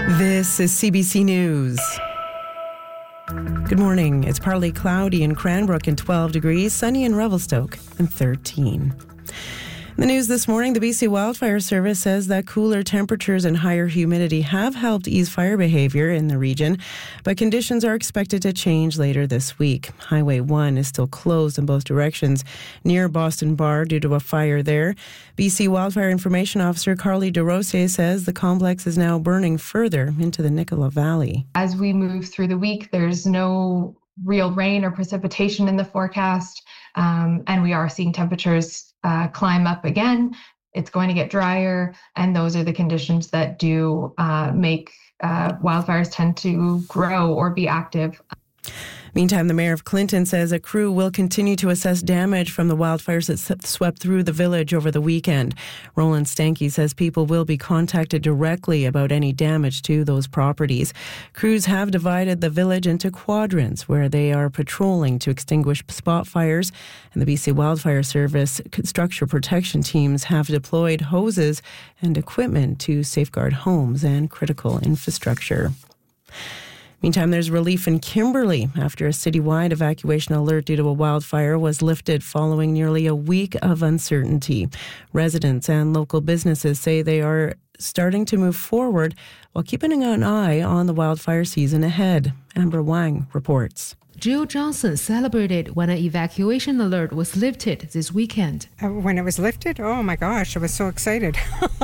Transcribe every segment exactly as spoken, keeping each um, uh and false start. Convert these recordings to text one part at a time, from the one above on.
This is C B C News. Good morning. It's partly cloudy in Cranbrook and twelve degrees, sunny in Revelstoke and thirteen. In the news this morning, the B C Wildfire Service says that cooler temperatures and higher humidity have helped ease fire behavior in the region, but conditions are expected to change later this week. Highway one is still closed in both directions near Boston Bar due to a fire there. B C Wildfire Information Officer Carly DeRose says the complex is now burning further into the Nicola Valley. As we move through the week, there's no real rain or precipitation in the forecast, um, and we are seeing temperatures Uh, climb up again. It's going to get drier, and those are the conditions that do uh, make uh, wildfires tend to grow or be active. Meantime, the mayor of Clinton says a crew will continue to assess damage from the wildfires that swept through the village over the weekend. Roland Stanky says people will be contacted directly about any damage to those properties. Crews have divided the village into quadrants where they are patrolling to extinguish spot fires, and the B C Wildfire Service structure protection teams have deployed hoses and equipment to safeguard homes and critical infrastructure. Meantime, there's relief in Kimberley after a citywide evacuation alert due to a wildfire was lifted following nearly a week of uncertainty. Residents and local businesses say they are starting to move forward while keeping an eye on the wildfire season ahead. Amber Wang reports. Jill Johnson celebrated when an evacuation alert was lifted this weekend. Uh, when it was lifted, oh my gosh, I was so excited.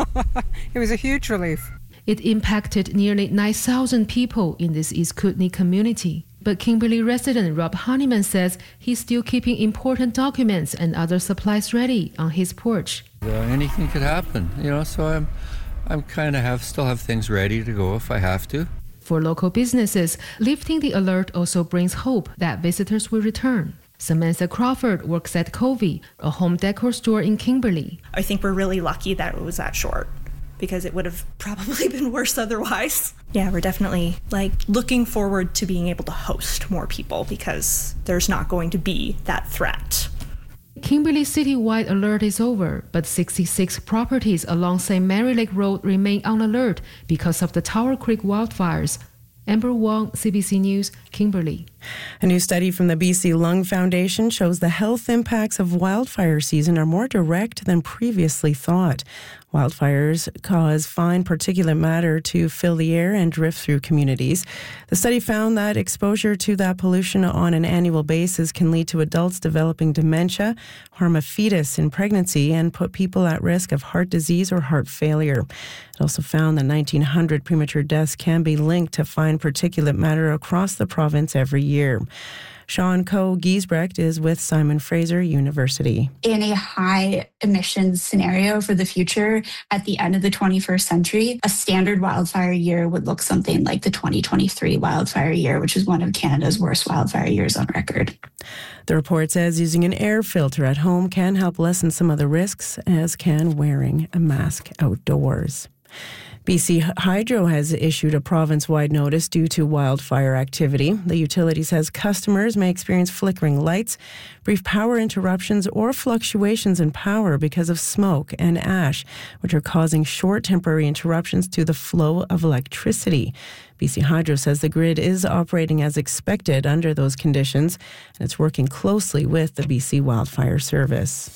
It was a huge relief. It impacted nearly nine thousand people in this East Kootenay community. But Kimberley resident Rob Honeyman says he's still keeping important documents and other supplies ready on his porch. Uh, anything could happen, you know, so I'm I'm kind of have still have things ready to go if I have to. For local businesses, lifting the alert also brings hope that visitors will return. Samantha Crawford works at Covey, a home decor store in Kimberley. I think we're really lucky that it was that short, because it would have probably been worse otherwise. Yeah, we're definitely like looking forward to being able to host more people because there's not going to be that threat. Kimberley's citywide alert is over, but sixty-six properties along Saint Mary Lake Road remain on alert because of the Tower Creek wildfires. Amber Wong, C B C News, Kimberley. A new study from the B C Lung Foundation shows the health impacts of wildfire season are more direct than previously thought. Wildfires cause fine particulate matter to fill the air and drift through communities. The study found that exposure to that pollution on an annual basis can lead to adults developing dementia, harm a fetus in pregnancy, and put people at risk of heart disease or heart failure. It also found that nineteen hundred premature deaths can be linked to fine particulate matter across the province every year. Sean Coe Giesbrecht is with Simon Fraser University. In a high emissions scenario for the future, at the end of the twenty-first century, a standard wildfire year would look something like the twenty twenty-three wildfire year, which is one of Canada's worst wildfire years on record. The report says using an air filter at home can help lessen some of the risks, as can wearing a mask outdoors. B C Hydro has issued a province-wide notice due to wildfire activity. The utility says customers may experience flickering lights, brief power interruptions, or fluctuations in power because of smoke and ash, which are causing short temporary interruptions to the flow of electricity. B C Hydro says the grid is operating as expected under those conditions, and it's working closely with the B C Wildfire Service.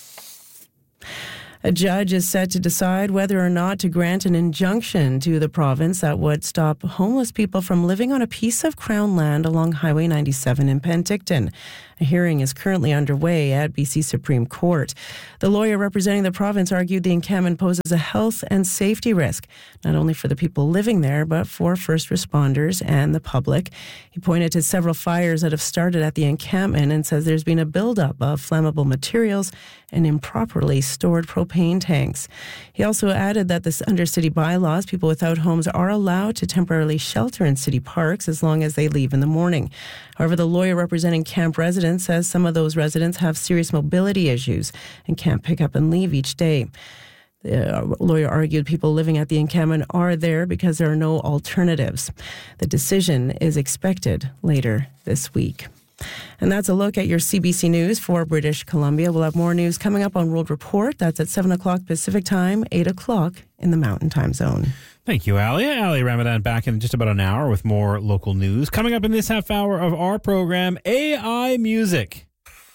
A judge is set to decide whether or not to grant an injunction to the province that would stop homeless people from living on a piece of Crown land along Highway ninety-seven in Penticton. A hearing is currently underway at B C Supreme Court. The lawyer representing the province argued the encampment poses a health and safety risk, not only for the people living there, but for first responders and the public. He pointed to several fires that have started at the encampment and says there's been a buildup of flammable materials and improperly stored propane tanks. He also added that this, under city bylaws, people without homes are allowed to temporarily shelter in city parks as long as they leave in the morning. However, the lawyer representing camp residents says some of those residents have serious mobility issues and can't pick up and leave each day. The lawyer argued people living at the encampment are there because there are no alternatives. The decision is expected later this week. And that's a look at your C B C News for British Columbia. We'll have more news coming up on World Report. That's at seven o'clock Pacific Time, eight o'clock in the Mountain Time Zone. Thank you, Ali. Ali Ramadan back in just about an hour with more local news. Coming up in this half hour of our program, A I music.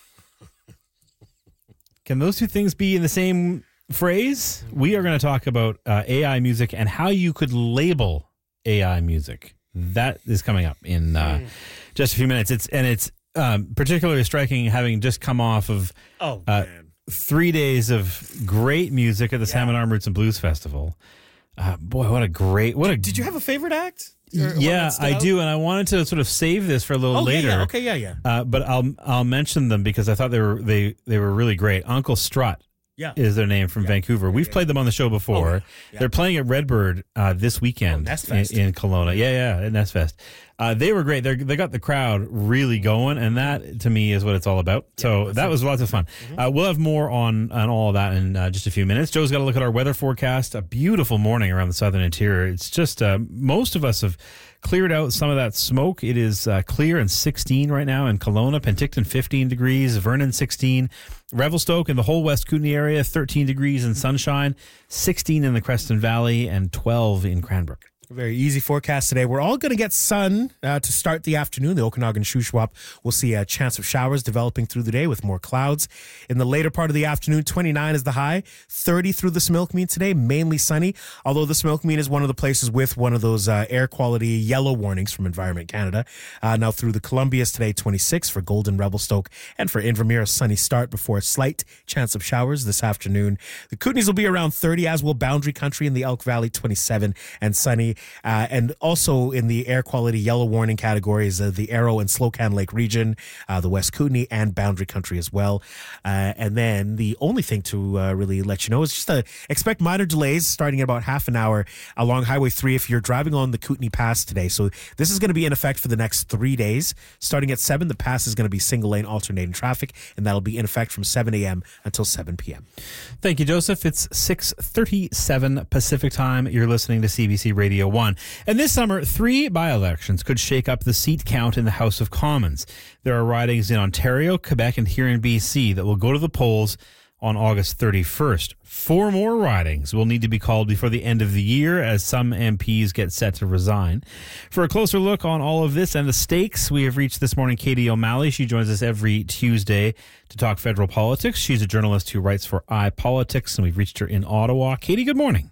Can those two things be in the same phrase? We are going to talk about uh, A I music and how you could label A I music. That is coming up in uh, just a few minutes. It's and it's um, particularly striking, having just come off of oh, uh, man. three days of great music at the yeah. Salmon Arm Roots and Blues Festival. Uh, boy, what a great what a Did you have a favorite act? Or yeah, I out? do, and I wanted to sort of save this for a little oh, later. Yeah, yeah. Okay, yeah, yeah. Uh, but I'll I'll mention them because I thought they were they they were really great. Uncle Strut. Yeah. Is their name from yeah. Vancouver. We've yeah, played yeah. them on the show before. Oh, yeah. Yeah. They're playing at Redbird uh, this weekend oh, Nestfest. in, in Kelowna. Yeah, yeah, at Nestfest. Uh, they were great. They they got the crowd really going, and that, to me, is what it's all about. Yeah, so that was lots of fun. Mm-hmm. Uh, we'll have more on, on all of that in uh, just a few minutes. Joe's got to look at our weather forecast. A beautiful morning around the southern interior. It's just, uh, most of us have cleared out some of that smoke. It is uh, clear and sixteen right now in Kelowna, Penticton fifteen degrees, Vernon sixteen, Revelstoke and the whole West Kootenay area thirteen degrees and sunshine, sixteen in the Creston Valley, and twelve in Cranbrook. Very easy forecast today. We're all going to get sun uh, to start the afternoon. The Okanagan Shuswap will see a chance of showers developing through the day with more clouds. In the later part of the afternoon, twenty-nine is the high, thirty through the Smilkmead today, mainly sunny, although the Smilkmead is one of the places with one of those uh, air quality yellow warnings from Environment Canada. Uh, now through the Columbias today, twenty-six for Golden, Revelstoke, and for Invermere, a sunny start before a slight chance of showers this afternoon. The Kootenays will be around thirty, as will Boundary Country in the Elk Valley, twenty-seven and sunny. Uh, and also in the air quality yellow warning categories, uh, the Arrow and Slocan Lake region, uh, the West Kootenay and Boundary Country as well. Uh, and then the only thing to uh, really let you know is just to expect minor delays starting at about half an hour along Highway three if you're driving on the Kootenay Pass today. So this is going to be in effect for the next three days. Starting at seven, the pass is going to be single lane alternating traffic, and that'll be in effect from seven a.m. until seven p.m. Thank you, Joseph. It's six thirty-seven Pacific time. You're listening to C B C Radio one. And this summer, three by-elections could shake up the seat count in the House of Commons. There are ridings in Ontario, Quebec, and here in B C that will go to the polls on August thirty-first. Four more ridings will need to be called before the end of the year as some M Ps get set to resign. For a closer look on all of this and the stakes, we have reached this morning Katie O'Malley. She joins us every Tuesday to talk federal politics. She's a journalist who writes for iPolitics, and we've reached her in Ottawa. Katie, good morning.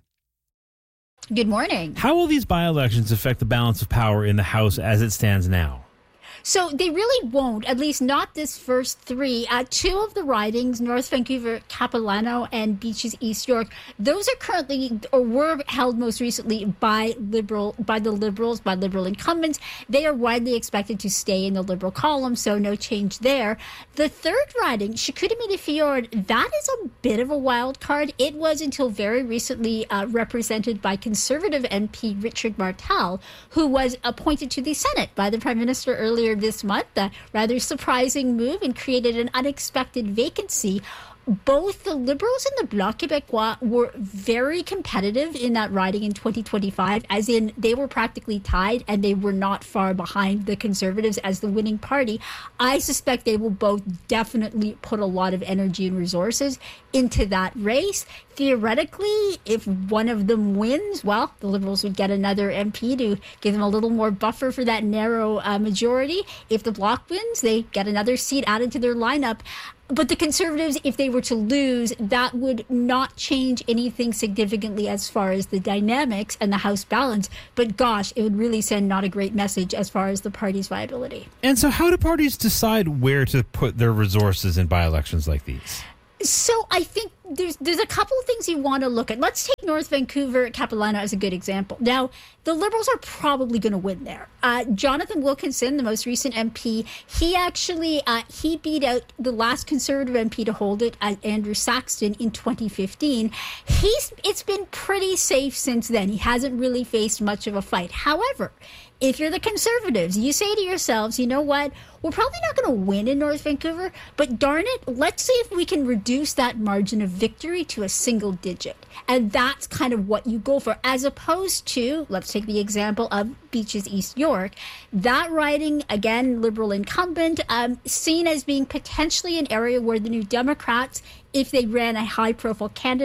Good morning. How will these by-elections affect the balance of power in the House as it stands now? So they really won't, at least not this first three. Uh, two of the ridings, North Vancouver, Capilano, and Beaches East York, those are currently, or were held most recently by Liberal, by the Liberals, by Liberal incumbents. They are widely expected to stay in the Liberal column, so no change there. The third riding, Chicoutimi Fjord, that is a bit of a wild card. It was until very recently uh, represented by Conservative M P Richard Martel, who was appointed to the Senate by the Prime Minister earlier this month, a rather surprising move, and created an unexpected vacancy. Both the Liberals and the Bloc Québécois were very competitive in that riding in twenty twenty-five, as in they were practically tied and they were not far behind the Conservatives as the winning party. I suspect they will both definitely put a lot of energy and resources into that race. Theoretically, if one of them wins, well, the Liberals would get another M P to give them a little more buffer for that narrow uh, majority. If the Bloc wins, they get another seat added to their lineup. But the Conservatives, if they were to lose, that would not change anything significantly as far as the dynamics and the House balance. But gosh, it would really send not a great message as far as the party's viability. And so how do parties decide where to put their resources in by-elections like these? So I think there's there's a couple of things you want to look at. Let's take North Vancouver, Capilano as a good example. Now, the Liberals are probably going to win there. Uh, Jonathan Wilkinson, the most recent M P, he actually uh, he beat out the last Conservative M P to hold it, uh, Andrew Saxton, in twenty fifteen. He's it's been pretty safe since then. He hasn't really faced much of a fight. However, if you're the Conservatives, you say to yourselves, you know what, we're probably not going to win in North Vancouver, but darn it, let's see if we can reduce that margin of victory to a single digit. And that's kind of what you go for, as opposed to, let's take the example of Beaches East York. That riding, again, Liberal incumbent, um, seen as being potentially an area where the New Democrats, if they ran a high-profile candidate,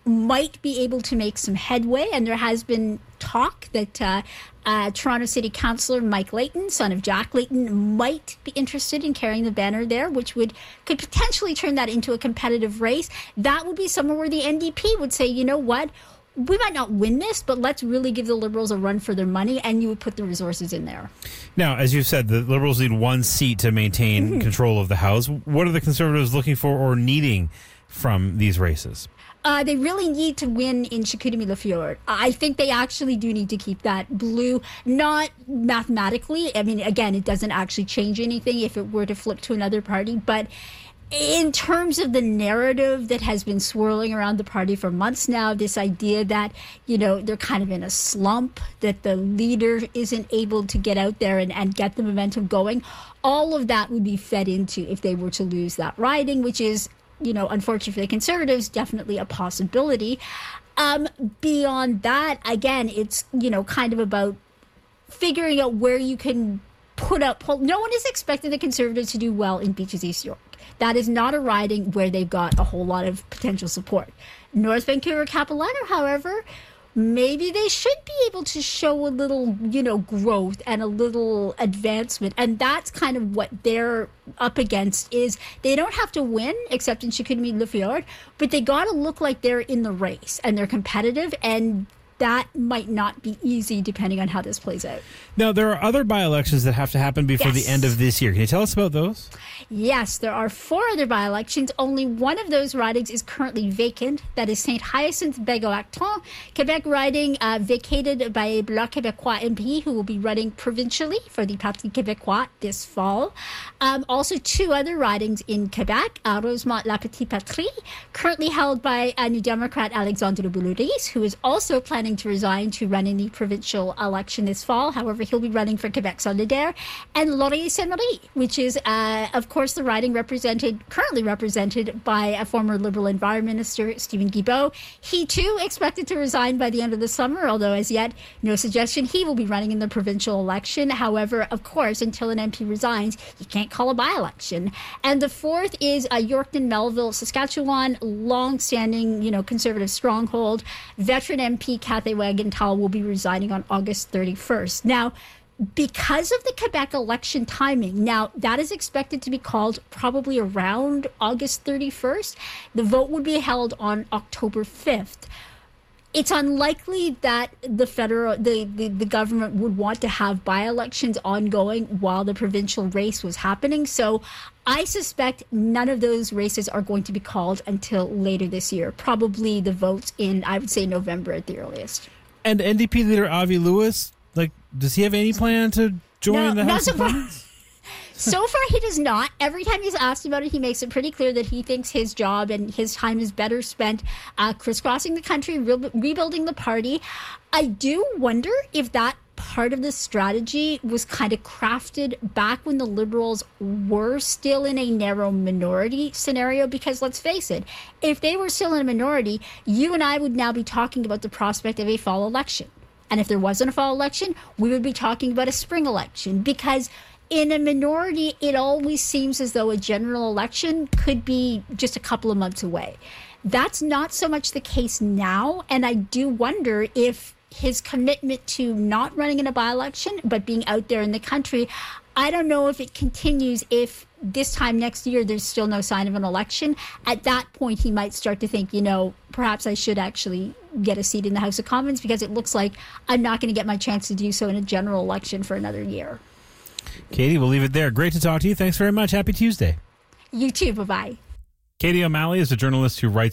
might be able to make some headway, and there has been talk that uh, uh, Toronto City Councillor Mike Layton, son of Jack Layton, might be interested in carrying the banner there, which would could potentially turn that into a competitive race. That would be somewhere where the N D P would say, you know what, we might not win this, but let's really give the Liberals a run for their money, and you would put the resources in there. Now, as you said, the Liberals need one seat to maintain mm-hmm. control of the House. What are the Conservatives looking for or needing from these races? Uh, they really need to win in Chicoutimi-Le-Fjord. I think they actually do need to keep that blue, not mathematically. I mean, again, it doesn't actually change anything if it were to flip to another party, but in terms of the narrative that has been swirling around the party for months now, this idea that, you know, they're kind of in a slump, that the leader isn't able to get out there and, and get the momentum going, all of that would be fed into if they were to lose that riding, which is, you know, unfortunately for the Conservatives, definitely a possibility. Um, beyond that, again, it's, you know, kind of about figuring out where you can put up. No one is expecting the Conservatives to do well in Beaches East York. That is not a riding where they've got a whole lot of potential support. North Vancouver Capilano, however, maybe they should be able to show a little, you know, growth and a little advancement. And that's kind of what they're up against, is they don't have to win, except in Chicoutimi-Le-Fjord, but they got to look like they're in the race and they're competitive, and that might not be easy depending on how this plays out. Now, there are other by-elections that have to happen before yes. the end of this year. Can you tell us about those? Yes, there are four other by-elections. Only one of those ridings is currently vacant. That is Saint Hyacinthe Béguin-Acton, Quebec riding uh, vacated by a Bloc Québécois M P who will be running provincially for the Parti Québécois this fall. Um, also, two other ridings in Quebec, uh, Rosemont-La Petite Patrie, currently held by a New Democrat Alexandre Boulouris, who is also planning to resign to run in the provincial election this fall. However, he'll be running for Quebec Solidaire. And Laurier-Sainte-Marie, which is, uh, of course, the riding represented, currently represented by a former Liberal Environment Minister, Stephen Guilbeault. He, too, expected to resign by the end of the summer, although as yet, no suggestion he will be running in the provincial election. However, of course, until an M P resigns, you can't call a by-election. And the fourth is uh, Yorkton-Melville, Saskatchewan, long-standing, you know, Conservative stronghold. Veteran M P Cathy Wagenthal will be resigning on August thirty-first. Now, because of the Quebec election timing, now that is expected to be called probably around August thirty-first. The vote would be held on October fifth. It's unlikely that the federal, the, the, the government would want to have by-elections ongoing while the provincial race was happening. So I suspect none of those races are going to be called until later this year. Probably the votes in, I would say, November at the earliest. And N D P leader Avi Lewis, like, does he have any plan to join no, the House of Commons? So far, he does not. Every time he's asked about it, he makes it pretty clear that he thinks his job and his time is better spent uh, crisscrossing the country, re- rebuilding the party. I do wonder if that part of the strategy was kind of crafted back when the Liberals were still in a narrow minority scenario, because let's face it, if they were still in a minority, you and I would now be talking about the prospect of a fall election. And if there wasn't a fall election, we would be talking about a spring election, because in a minority, it always seems as though a general election could be just a couple of months away. That's not so much the case now, and I do wonder if his commitment to not running in a by-election, but being out there in the country, I don't know if it continues if this time next year there's still no sign of an election. At that point, he might start to think, you know, perhaps I should actually get a seat in the House of Commons, because it looks like I'm not going to get my chance to do so in a general election for another year. Katie, we'll leave it there. Great to talk to you. Thanks very much. Happy Tuesday. You too. Bye-bye. Katie O'Malley is a journalist who writes